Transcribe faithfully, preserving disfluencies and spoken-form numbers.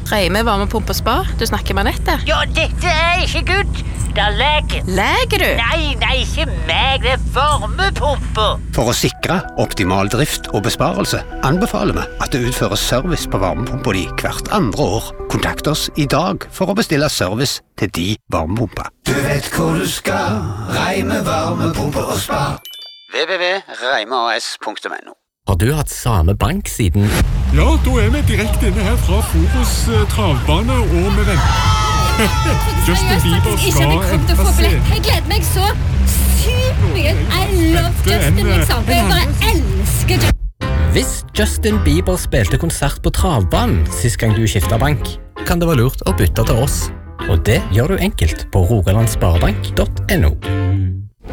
Reime varmepumpe og spa. Du snakker med Anette. Ja, dette er ikke good. Det er lege. Leger du? Nei, nei, ikke meg. Det er varmepumpe. For å sikre optimal drift og besparelse anbefaler vi at det utføres service på varmepumpa di hvert andre år. Kontakt oss i dag for å bestille service til de varmepumpa. Du vet hvor du skal. Reime varmepumpe og spa. w w w punktum reimeas punktum n o. Har du hatt samme bank siden? Ja, da er vi direkte inne her fra Forus uh, travbane, og vi venter. Justin Bieber skal endre seg. Jeg gleder meg så sykt mye. I love Justin, liksom. Jeg bare elsker Justin. Hvis Justin Bieber spilte konsert på travbanen sist gang du skiftet bank, kan det være lurt å bytte til oss. Og det gjør du enkelt på rogalandsparebank punktum n o.